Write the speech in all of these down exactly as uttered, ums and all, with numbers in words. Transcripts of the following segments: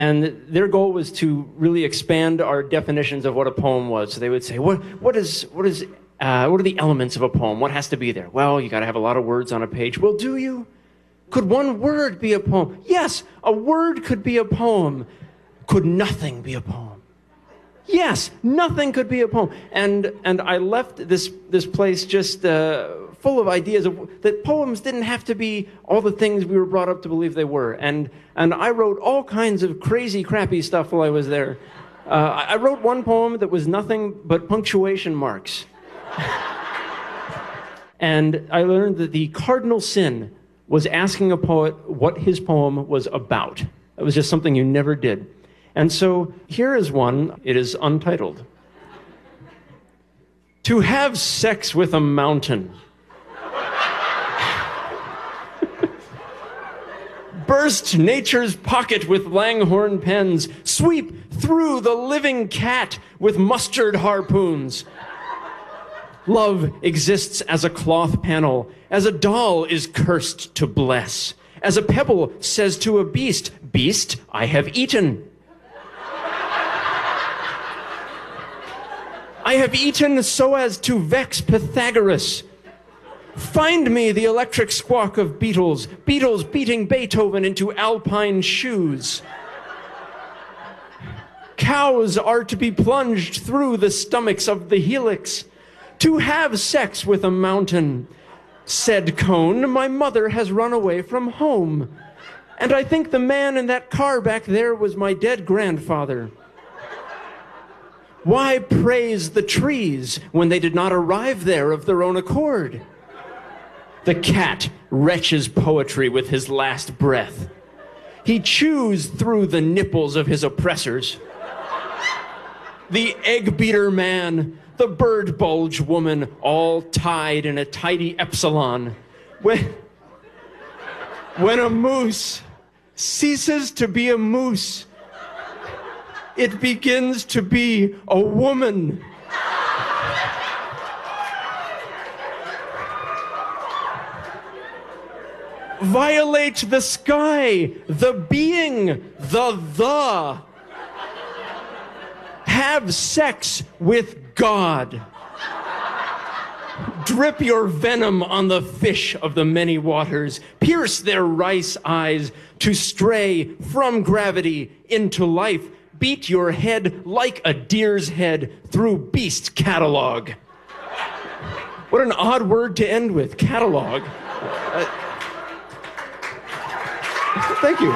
And their goal was to really expand our definitions of what a poem was. So they would say, what, what is, what is, uh, what are the elements of a poem? What has to be there? Well, you got to have a lot of words on a page. Well, do you? Could one word be a poem? Yes, a word could be a poem. Could nothing be a poem? Yes, nothing could be a poem. And and I left this this place just uh, full of ideas of that poems didn't have to be all the things we were brought up to believe they were. And and I wrote all kinds of crazy, crappy stuff while I was there. Uh, I wrote one poem that was nothing but punctuation marks. And I learned that the cardinal sin was asking a poet what his poem was about. It was just something you never did. And so here is one. It is untitled. To have sex with a mountain. Burst nature's pocket with langhorn pens. Sweep through the living cat with mustard harpoons. Love exists as a cloth panel, as a doll is cursed to bless, as a pebble says to a beast, beast, I have eaten. I have eaten so as to vex Pythagoras. Find me the electric squawk of beetles, beetles beating Beethoven into alpine shoes. Cows are to be plunged through the stomachs of the helix. To have sex with a mountain. Said Cone, my mother has run away from home. And I think the man in that car back there was my dead grandfather. Why praise the trees when they did not arrive there of their own accord? The cat retches poetry with his last breath. He chews through the nipples of his oppressors. The egg-beater man, the bird bulge woman, all tied in a tidy epsilon. When, when a moose ceases to be a moose, it begins to be a woman. Violate the sky, the being, the the. Have sex with God. Drip your venom on the fish of the many waters. Pierce their rice eyes to stray from gravity into life. Beat your head like a deer's head through beast catalog. What an odd word to end with, catalog. Uh, thank you.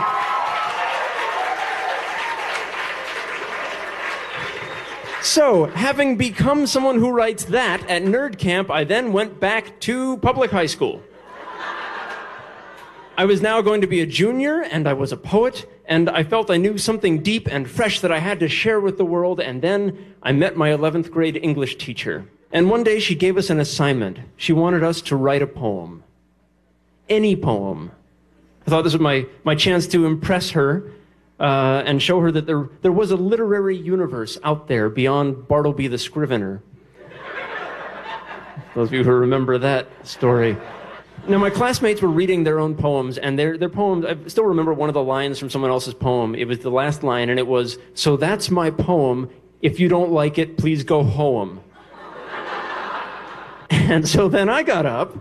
So, having become someone who writes that at Nerd Camp, I then went back to public high school. I was now going to be a junior, and I was a poet, and I felt I knew something deep and fresh that I had to share with the world, and then I met my eleventh grade English teacher. And one day she gave us an assignment. She wanted us to write a poem. Any poem. I thought this was my, my chance to impress her uh, and show her that there, there was a literary universe out there beyond Bartleby the Scrivener. Those of you who remember that story. Now, my classmates were reading their own poems, and their, their poems, I still remember one of the lines from someone else's poem. It was the last line, and it was, so that's my poem. If you don't like it, please go home. And so then I got up,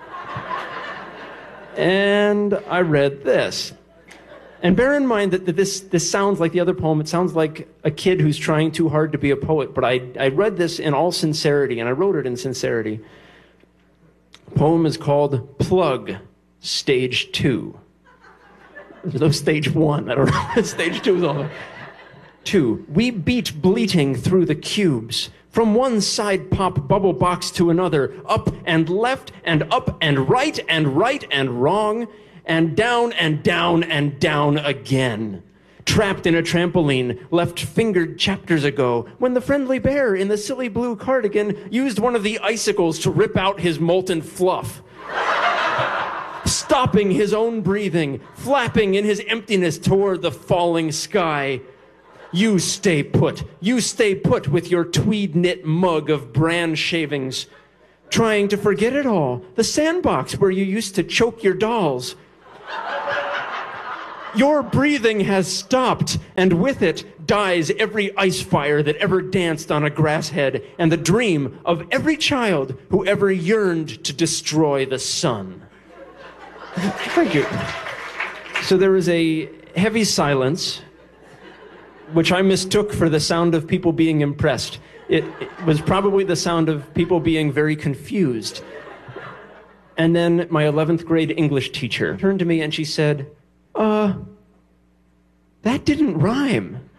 and I read this. And bear in mind that, that this, this sounds like the other poem. It sounds like a kid who's trying too hard to be a poet, but I, I read this in all sincerity, and I wrote it in sincerity. The poem is called Plug, Stage Two. There's no Stage One. I don't know what Stage Two is all about. Two. We beat bleating through the cubes. From one side pop bubble box to another. Up and left and up and right and right and wrong. And down and down and down again. Trapped in a trampoline, left fingered chapters ago, when the friendly bear in the silly blue cardigan used one of the icicles to rip out his molten fluff. Stopping his own breathing, flapping in his emptiness toward the falling sky. You stay put, you stay put with your tweed knit mug of bran shavings. Trying to forget it all, the sandbox where you used to choke your dolls. Your breathing has stopped, and with it dies every ice fire that ever danced on a grass head, and the dream of every child who ever yearned to destroy the sun. Thank you. So there was a heavy silence, which I mistook for the sound of people being impressed. It, it was probably the sound of people being very confused. And then my eleventh grade English teacher turned to me and she said, uh, that didn't rhyme.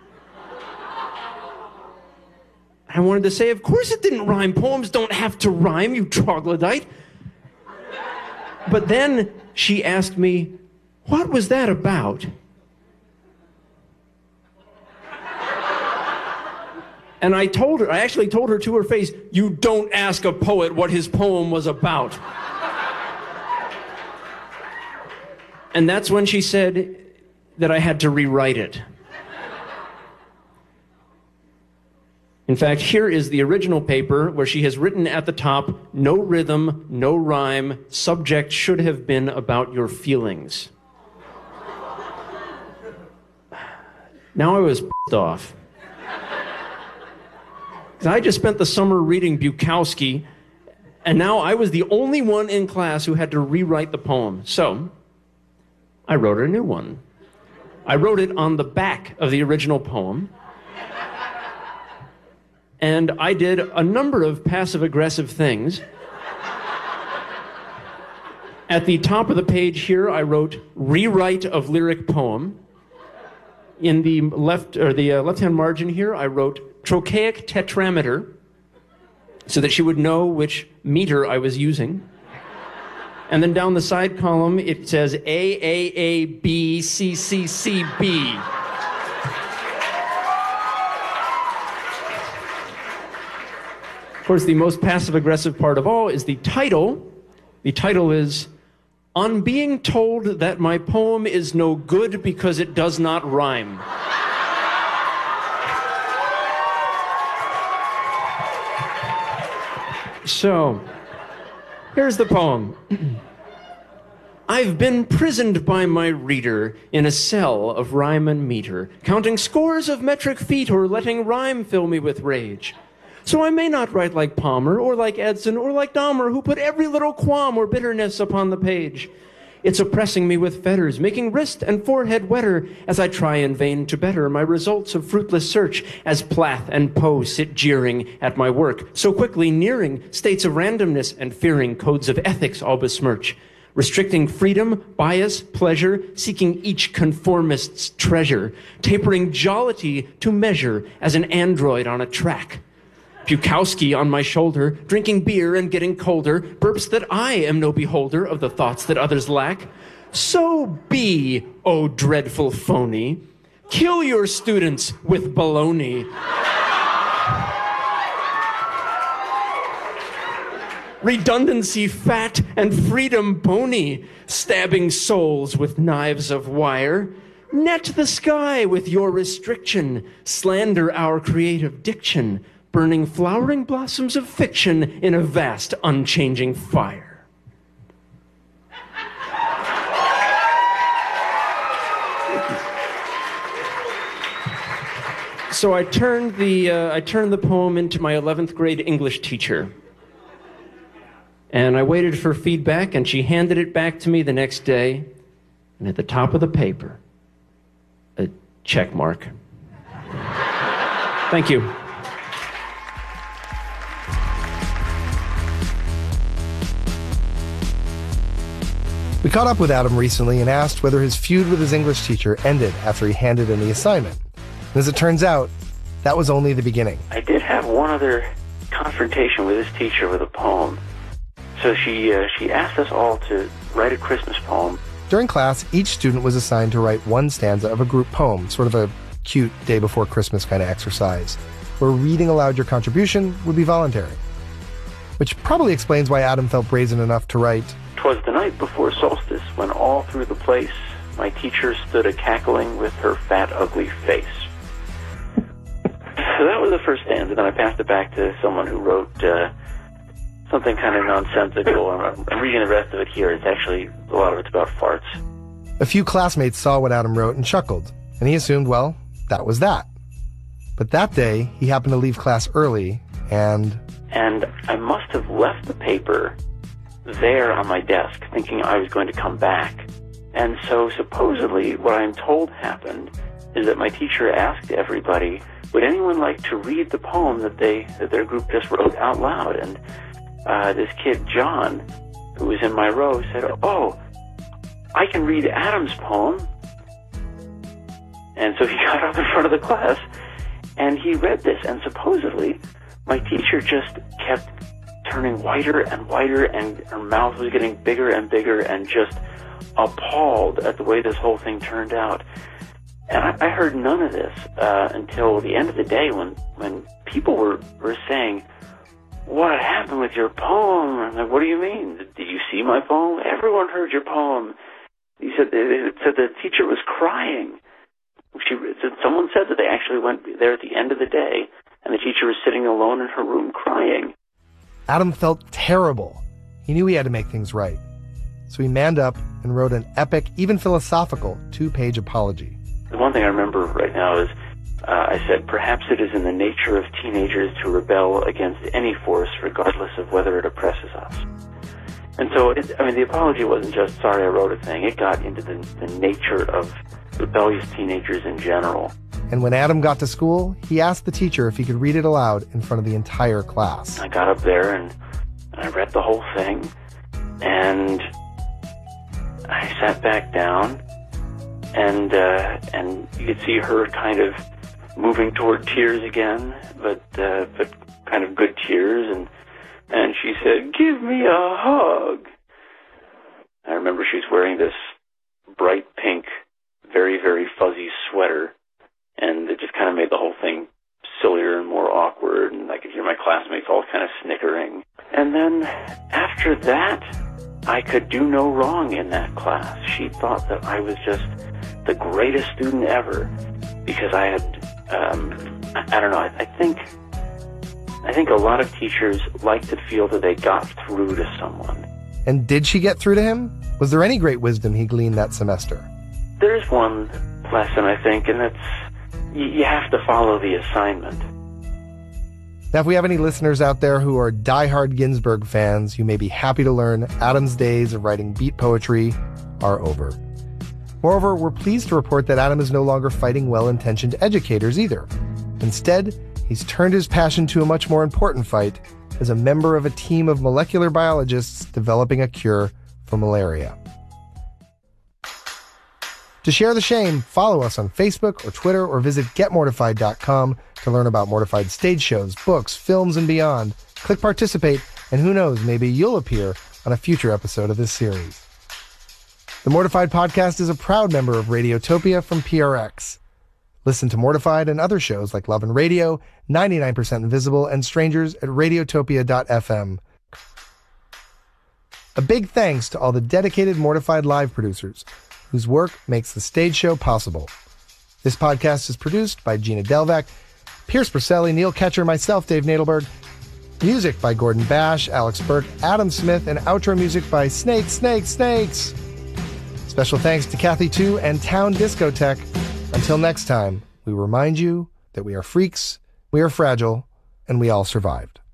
I wanted to say, of course it didn't rhyme. Poems don't have to rhyme, you troglodyte. But then she asked me, what was that about? And I told her, I actually told her to her face, you don't ask a poet what his poem was about. And that's when she said that I had to rewrite it. In fact, here is the original paper where she has written at the top, no rhythm, no rhyme, subject should have been about your feelings. Now I was pissed off. I just spent the summer reading Bukowski, and now I was the only one in class who had to rewrite the poem. So, I wrote a new one. I wrote it on the back of the original poem, and I did a number of passive-aggressive things. At the top of the page here, I wrote, rewrite of lyric poem. In the left, or the uh, left-hand margin here, I wrote, trochaic tetrameter, so that she would know which meter I was using. And then down the side column, it says A, A, A, B, C, C, C, B. Of course, the most passive-aggressive part of all is the title. The title is, On Being Told That My Poem Is No Good Because It Does Not Rhyme. So, here's the poem. I've been prisoned by my reader in a cell of rhyme and meter, counting scores of metric feet or letting rhyme fill me with rage. So I may not write like Palmer or like Edson or like Dahmer, who put every little qualm or bitterness upon the page. It's oppressing me with fetters, making wrist and forehead wetter as I try in vain to better my results of fruitless search, as Plath and Poe sit jeering at my work, so quickly nearing states of randomness and fearing codes of ethics all besmirch, restricting freedom, bias, pleasure, seeking each conformist's treasure, tapering jollity to measure as an android on a track. Bukowski on my shoulder, drinking beer and getting colder, burps that I am no beholder of the thoughts that others lack. So be, oh dreadful phony, kill your students with baloney. Redundancy fat and freedom bony, stabbing souls with knives of wire. Net the sky with your restriction, slander our creative diction, burning flowering blossoms of fiction in a vast, unchanging fire. So I turned the uh, I turned the poem into my eleventh grade English teacher, and I waited for feedback, and she handed it back to me the next day, and at the top of the paper, a check mark. Thank you. We caught up with Adam recently and asked whether his feud with his English teacher ended after he handed in the assignment. And as it turns out, that was only the beginning. I did have one other confrontation with this teacher with a poem. So she uh, she asked us all to write a Christmas poem. During class, each student was assigned to write one stanza of a group poem, sort of a cute day before Christmas kind of exercise, where reading aloud your contribution would be voluntary. Which probably explains why Adam felt brazen enough to write, "'Twas the night before solstice, when all through the place my teacher stood a-cackling with her fat, ugly face." So that was the first stanza. Then I passed it back to someone who wrote uh, something kind of nonsensical. I'm, I'm reading the rest of it here. It's actually, a lot of it's about farts. A few classmates saw what Adam wrote and chuckled, and he assumed, well, that was that. But that day, he happened to leave class early, and... And I must have left the paper there on my desk, thinking I was going to come back. And so supposedly what I'm told happened is that my teacher asked everybody, would anyone like to read the poem that they that their group just wrote out loud? And uh, this kid, John, who was in my row, said, oh, I can read Adam's poem. And so he got up in front of the class, and he read this, and supposedly my teacher just kept turning whiter and whiter, and her mouth was getting bigger and bigger, and just appalled at the way this whole thing turned out. And I, I heard none of this uh, until the end of the day when, when people were, were saying, what happened with your poem? I'm like, what do you mean? Did you see my poem? Everyone heard your poem. He said, they said the teacher was crying. She said, someone said that they actually went there at the end of the day, and the teacher was sitting alone in her room crying. Adam felt terrible. He knew he had to make things right. So he manned up and wrote an epic, even philosophical, two-page apology. The one thing I remember right now is uh, I said, perhaps it is in the nature of teenagers to rebel against any force, regardless of whether it oppresses us. And so, it, I mean, the apology wasn't just, sorry, I wrote a thing. It got into the, the nature of rebellious teenagers in general. And when Adam got to school, he asked the teacher if he could read it aloud in front of the entire class. I got up there and I read the whole thing, and I sat back down, and uh, and you could see her kind of moving toward tears again, but uh, but kind of good tears, and and she said, "Give me a hug." I remember she was wearing this bright pink, very, very fuzzy sweater, and it just kind of made the whole thing sillier and more awkward, and I could hear my classmates all kind of snickering. And then after that, I could do no wrong in that class. She thought that I was just the greatest student ever because I had, um, I, I don't know, I, I think, I think a lot of teachers like to feel that they got through to someone. And did she get through to him? Was there any great wisdom he gleaned that semester? There's one lesson, I think, and that's you, you have to follow the assignment. Now, if we have any listeners out there who are diehard Ginsberg fans, you may be happy to learn Adam's days of writing beat poetry are over. Moreover, we're pleased to report that Adam is no longer fighting well-intentioned educators either. Instead, he's turned his passion to a much more important fight as a member of a team of molecular biologists developing a cure for malaria. To share the shame, follow us on Facebook or Twitter or visit get mortified dot com to learn about Mortified stage shows, books, films, and beyond. Click participate, and who knows, maybe you'll appear on a future episode of this series. The Mortified podcast is a proud member of Radiotopia from P R X. Listen to Mortified and other shows like Love and Radio, ninety-nine percent Invisible, and Strangers at radiotopia dot f m. A big thanks to all the dedicated Mortified live producers whose work makes the stage show possible. This podcast is produced by Gina Delvac, Pierce Purcelli, Neil Ketcher, myself, Dave Nadelberg. Music by Gordon Bash, Alex Burke, Adam Smith, and outro music by Snakes, Snakes, Snakes. Special thanks to Kathy Tu and Town Discotheque. Until next time, we remind you that we are freaks, we are fragile, and we all survived.